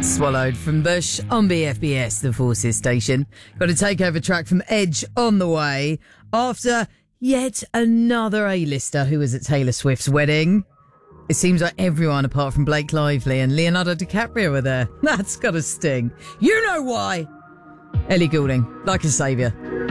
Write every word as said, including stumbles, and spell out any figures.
Swallowed from Bush on B F B S, the Forces station. Got a takeover track from Edge on the way after yet another A-lister who was at Taylor Swift's wedding. It seems like everyone apart from Blake Lively and Leonardo DiCaprio were there. That's got to sting. You know why. Ellie Goulding, Like a Saviour.